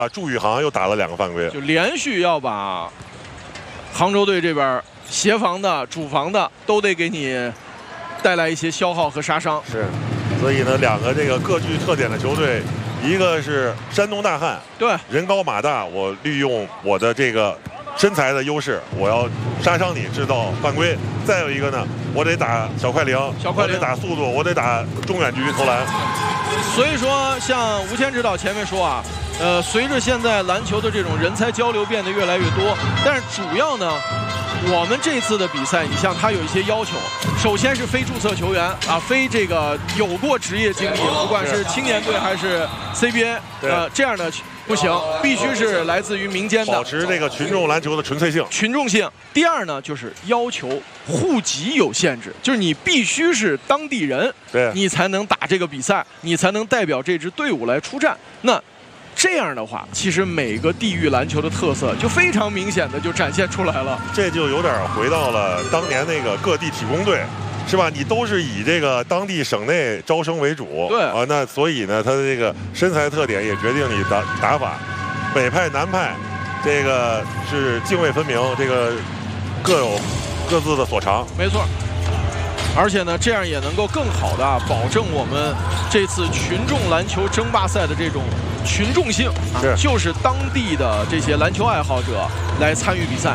祝宇航又打了2个犯规， 就连续要把杭州队这边协防的、主防的都得给你带来一些消耗和杀伤。 是，所以呢，2个这个各具特点的球队，一个是山东大汉， 对， 人高马大，我利用我的这个身材的优势，我要杀伤你，制造犯规。再有一个呢，我得打小快灵，我得打速度，我得打中远距离投篮。 所以说，像吴谦指导前面说啊，随着现在篮球的这种人才交流变得越来越多，但是主要呢，我们这次的比赛，你像它有一些要求，首先是非注册球员啊，非这个有过职业经历，不管是青年队还是 CBA， 这样的不行，必须是来自于民间的， 保持这个群众篮球的纯粹性。 群众性。第二呢，就是要求户籍有限制，就是你必须是当地人， 对， 你才能打这个比赛，你才能代表这支队伍来出战。那这样的话，其实每个地域篮球的特色就非常明显的就展现出来了。 这就有点回到了当年那个各地体工队，是吧？你都是以这个当地省内招生为主， 对啊，那所以呢，他的这个身材特点也决定你的打法。北派南派，这个是泾渭分明，这个各有各自的所长。 没错。而且呢，这样也能够更好的保证我们这次群众篮球争霸赛的这种群众性啊，就是当地的这些篮球爱好者来参与比赛。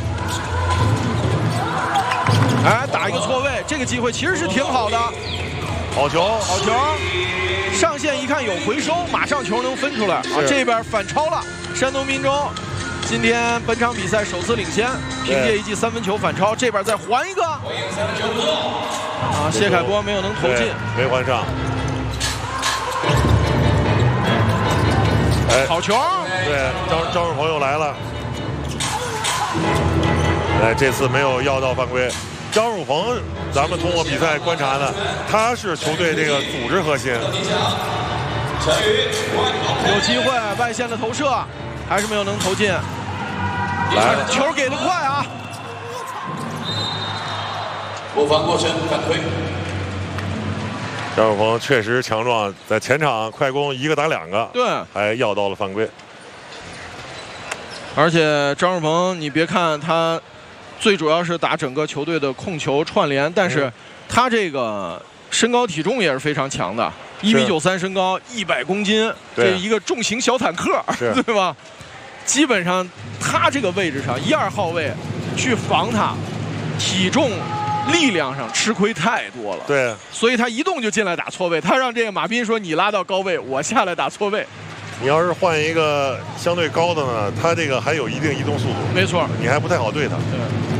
哎，打一个错位，这个机会其实是挺好的。 好球， 好球！上线一看有回收，马上球能分出来啊！这边反超了山东民众，今天本场比赛首次领先，凭借一记3分球反超，这边再还一个。啊，谢凯波没有能投进， 没还上。 哎，好球！ 对，张志鹏又来了。哎，这次没有要到犯规。张汝鹏，咱们通过比赛观察呢，他是球队这个组织核心。 有机会外线的投射，还是没有能投进。来，球给得快啊！ 播放过程反推。 张汝鹏确实强壮，在前场快攻1个打2个， 对， 还要到了犯规。 而且张汝鹏，你别看他。最主要是打整个球队的控球串联，但是他这个身高体重也是非常强的，1.93米身高，100公斤，这一个重型小坦克，对吧？基本上他这个位置上1、2号位去防他，体重、力量上吃亏太多了。 对， 所以他一动就进来打错位，他让这个马斌说：“你拉到高位，我下来打错位。” 你要是换一个相对高的呢，他这个还有一定移动速度， 没错， 你还不太好对他。 对。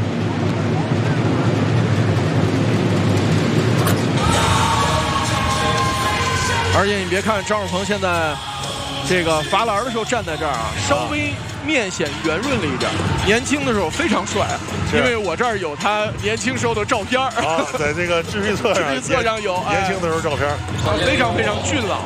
而且你别看张汝鹏现在这个罚篮的时候站在这儿啊，稍微面显圆润了一点。年轻的时候非常帅，因为我这儿有他年轻时候的照片啊， 在这个智慧册上有年轻的时候照片， 非常非常俊朗。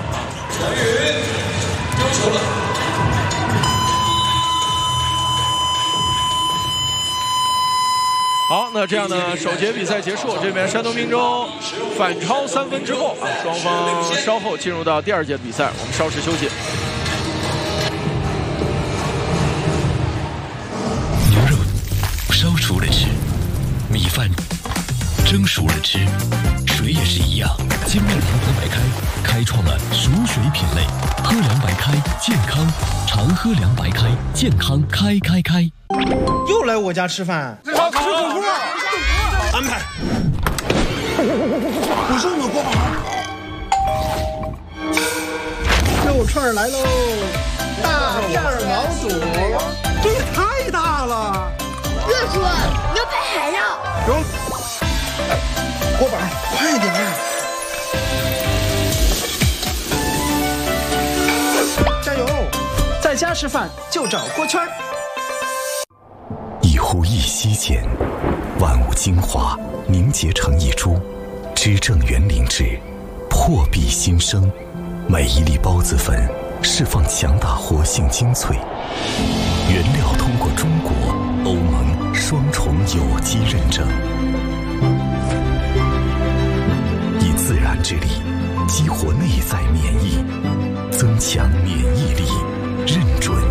好，那这样呢，首节比赛结束，这边山东民众反超3分之后啊，双方稍后进入到第2节比赛，我们稍事休息。 牛肉烧熟了吃，米饭蒸熟了吃，水也是一样。精酿堂堂白开，开创了熟水品类，喝凉白开，健康，常喝凉白开，健康开。 又来我家吃饭，吃火锅，安排。不是我锅巴，肉串来喽，大片毛肚，这也太大了。 热叔，牛排海肉。 中，锅巴，快点。加油！在家吃饭就找锅圈。 一呼一吸间，万物精华凝结成一株，知正园林志，破壁新生。每一粒孢子粉释放强大活性精粹，原料通过中国、欧盟双重有机认证，以自然之力激活内在免疫，增强免疫力，认准